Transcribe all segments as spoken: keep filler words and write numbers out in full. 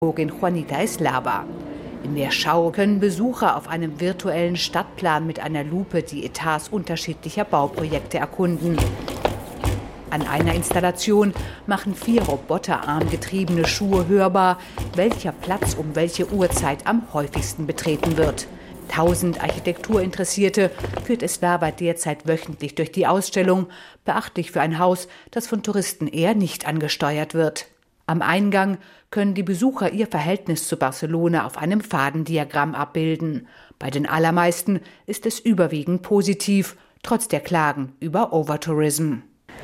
Juanita Eslava. In der Schau können Besucher auf einem virtuellen Stadtplan mit einer Lupe die Etats unterschiedlicher Bauprojekte erkunden. An einer Installation machen vier roboterarmgetriebene Schuhe hörbar, welcher Platz um welche Uhrzeit am häufigsten betreten wird. Tausend Architekturinteressierte führt Eslava derzeit wöchentlich durch die Ausstellung, beachtlich für ein Haus, das von Touristen eher nicht angesteuert wird. Am Eingang können die Besucher ihr Verhältnis zu Barcelona auf einem Fadendiagramm abbilden. Bei den allermeisten ist es überwiegend positiv, trotz der Klagen über Overtourism.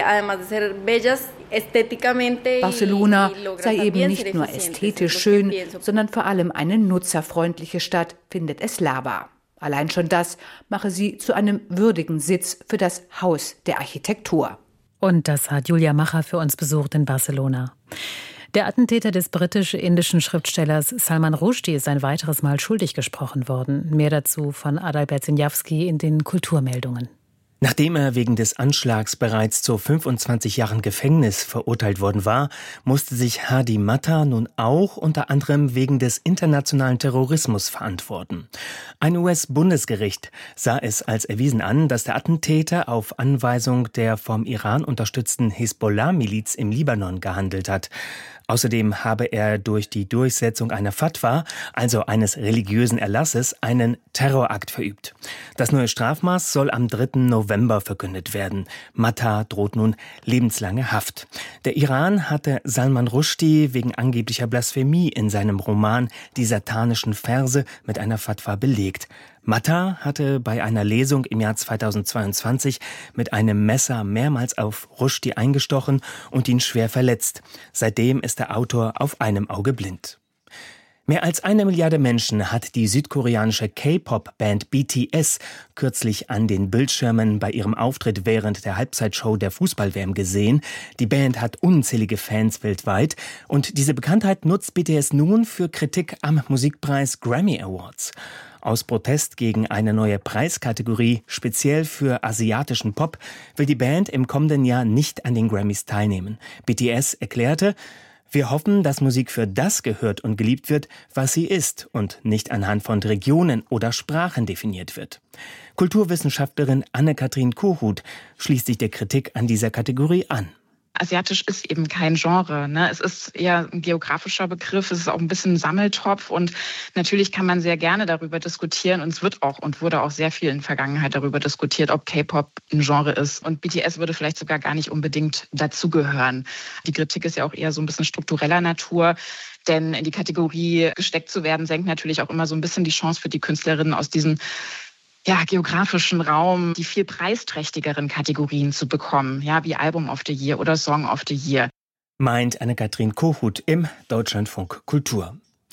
Barcelona sei eben nicht nur ästhetisch schön, sondern vor allem eine nutzerfreundliche Stadt, findet Eslava. Allein schon das mache sie zu einem würdigen Sitz für das Haus der Architektur. Und das hat Julia Macher für uns besucht in Barcelona. Der Attentäter des britisch-indischen Schriftstellers Salman Rushdie ist ein weiteres Mal schuldig gesprochen worden. Mehr dazu von Adalbert Sinjawski in den Kulturmeldungen. Nachdem er wegen des Anschlags bereits zu fünfundzwanzig Jahren Gefängnis verurteilt worden war, musste sich Hadi Matar nun auch unter anderem wegen des internationalen Terrorismus verantworten. Ein U S-Bundesgericht sah es als erwiesen an, dass der Attentäter auf Anweisung der vom Iran unterstützten Hisbollah-Miliz im Libanon gehandelt hat. Außerdem habe er durch die Durchsetzung einer Fatwa, also eines religiösen Erlasses, einen Terrorakt verübt. Das neue Strafmaß soll am dritten November verkündet werden. Matar droht nun lebenslange Haft. Der Iran hatte Salman Rushdie wegen angeblicher Blasphemie in seinem Roman Die satanischen Verse mit einer Fatwa belegt. Matar hatte bei einer Lesung im Jahr zweitausendzweiundzwanzig mit einem Messer mehrmals auf Rushdie eingestochen und ihn schwer verletzt. Seitdem ist der Autor auf einem Auge blind. Mehr als eine Milliarde Menschen hat die südkoreanische K-Pop-Band B T S kürzlich an den Bildschirmen bei ihrem Auftritt während der Halbzeitshow der Fußball-W M gesehen. Die Band hat unzählige Fans weltweit und diese Bekanntheit nutzt B T S nun für Kritik am Musikpreis Grammy Awards. Aus Protest gegen eine neue Preiskategorie, speziell für asiatischen Pop, will die Band im kommenden Jahr nicht an den Grammys teilnehmen. B T S erklärte: Wir hoffen, dass Musik für das gehört und geliebt wird, was sie ist und nicht anhand von Regionen oder Sprachen definiert wird. Kulturwissenschaftlerin Anne-Kathrin Kohut schließt sich der Kritik an dieser Kategorie an. Asiatisch ist eben kein Genre, ne? Es ist eher ein geografischer Begriff, es ist auch ein bisschen ein Sammeltopf und natürlich kann man sehr gerne darüber diskutieren und es wird auch und wurde auch sehr viel in der Vergangenheit darüber diskutiert, ob K-Pop ein Genre ist und B T S würde vielleicht sogar gar nicht unbedingt dazugehören. Die Kritik ist ja auch eher so ein bisschen struktureller Natur. Denn in die Kategorie gesteckt zu werden, senkt natürlich auch immer so ein bisschen die Chance für die Künstlerinnen aus diesem ja, geografischen Raum, die viel preisträchtigeren Kategorien zu bekommen, ja, wie Album of the Year oder Song of the Year. Meint Anne-Kathrin Kohut im Deutschlandfunk Kultur.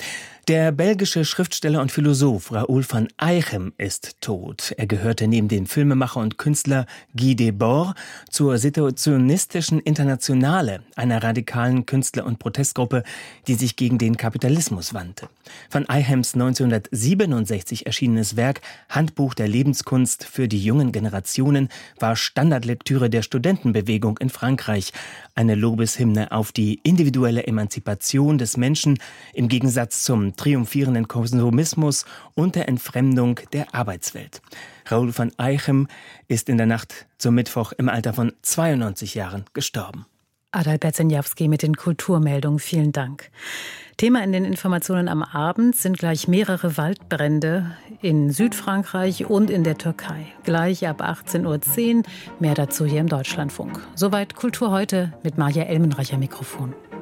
Der belgische Schriftsteller und Philosoph Raoul van Eichem ist tot. Er gehörte neben dem Filmemacher und Künstler Guy Debord zur Situationistischen Internationale, einer radikalen Künstler- und Protestgruppe, die sich gegen den Kapitalismus wandte. Van Eichems neunzehnhundertsiebenundsechzig erschienenes Werk Handbuch der Lebenskunst für die jungen Generationen war Standardlektüre der Studentenbewegung in Frankreich, eine Lobeshymne auf die individuelle Emanzipation des Menschen im Gegensatz zum triumphierenden Konsumismus und der Entfremdung der Arbeitswelt. Raoul van Eichem ist in der Nacht zum Mittwoch im Alter von zweiundneunzig Jahren gestorben. Adalbert Sinjawski mit den Kulturmeldungen. Vielen Dank. Thema in den Informationen am Abend sind gleich mehrere Waldbrände in Südfrankreich und in der Türkei. Gleich ab achtzehn Uhr zehn. Mehr dazu hier im Deutschlandfunk. Soweit Kultur heute mit Maja Elmenreicher Mikrofon.